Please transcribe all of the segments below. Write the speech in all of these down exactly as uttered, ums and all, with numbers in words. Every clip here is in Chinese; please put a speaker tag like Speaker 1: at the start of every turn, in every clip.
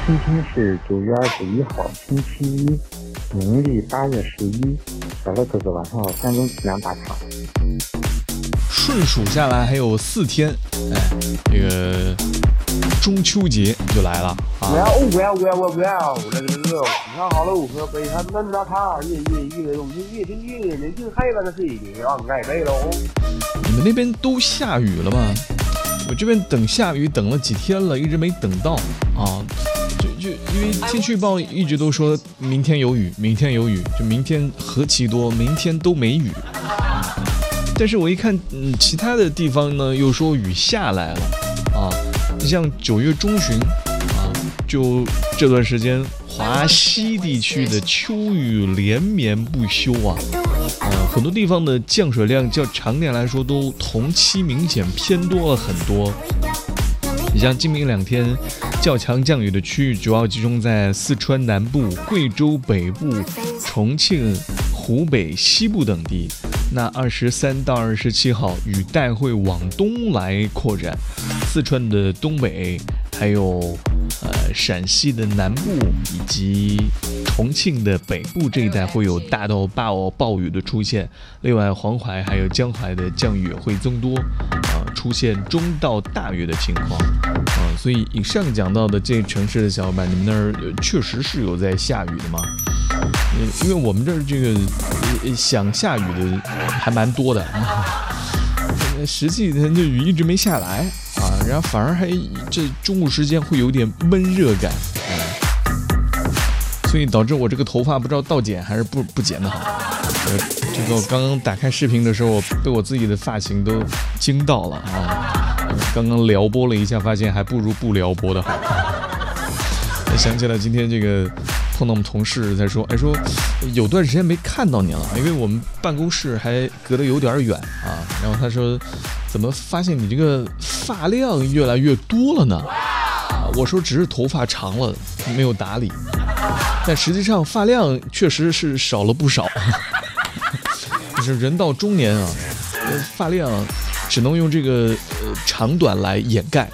Speaker 1: 今天是九月二十一号，星期一，农历八月十一。小乐哥哥晚上好，山东体量大厂。
Speaker 2: 顺数下来还有四天，哎，这个中秋节就来了啊！
Speaker 3: 我要我要我要我要那个那个，你看好了，我说北他闷到他越越越越越越越年轻黑了的是已经要改背喽。
Speaker 2: 你们那边都下雨了吗？我这边等下雨等了几天了，一直没等到啊！就就因为天气预报一直都说明天有雨，明天有雨，就明天何其多，明天都没雨。但是我一看，嗯，其他的地方呢又说雨下来了啊！你像九月中旬啊，就这段时间，华西地区的秋雨连绵不休啊。呃，很多地方的降水量较常年来说都同期明显偏多了很多。你像今明两天较强降雨的区域主要集中在四川南部、贵州北部、重庆、湖北西部等地。那二十三到二十七号雨带会往东来扩展，四川的东北，还有呃陕西的南部以及重庆的北部这一带会有大到暴暴雨的出现。另外，黄淮还有江淮的降雨会增多，啊、呃，出现中到大雨的情况，啊、呃，所以以上讲到的这城市的小伙伴，你们那儿、呃、确实是有在下雨的吗？因为我们这儿这个想下雨的还蛮多的，实际这雨一直没下来啊，然后反而还这中午时间会有点闷热感，嗯，所以导致我这个头发不知道倒剪还是不不剪的好。呃，这个我刚刚打开视频的时候，我被我自己的发型都惊到了啊！刚刚撩拨了一下，发现还不如不撩拨的好。想起来今天这个。碰到我们同事在说，哎，说有段时间没看到你了，因为我们办公室还隔得有点远啊。然后他说，怎么发现你这个发量越来越多了呢？啊，我说只是头发长了，没有打理，但实际上发量确实是少了不少。就是人到中年啊，发量只能用这个呃长短来掩盖。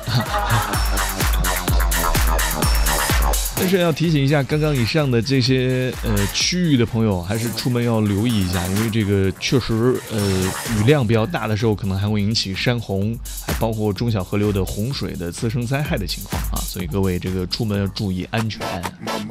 Speaker 2: 但是要提醒一下，刚刚以上的这些呃区域的朋友，还是出门要留意一下，因为这个确实呃雨量比较大的时候，可能还会引起山洪，还包括中小河流的洪水的滋生灾害的情况啊，所以各位这个出门要注意安全。